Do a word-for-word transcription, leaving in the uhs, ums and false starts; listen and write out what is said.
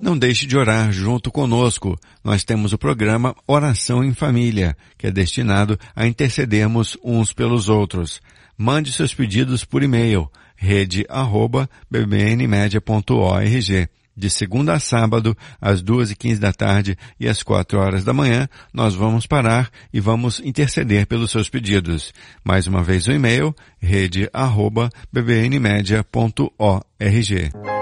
Não deixe de orar junto conosco. Nós temos o programa Oração em Família, que é destinado a intercedermos uns pelos outros. Mande seus pedidos por e-mail, rede arroba b b n media ponto org. De segunda a sábado, às duas e quinze da tarde e às quatro horas da manhã, nós vamos parar e vamos interceder pelos seus pedidos. Mais uma vez o e-mail, rede arroba b b n media ponto org.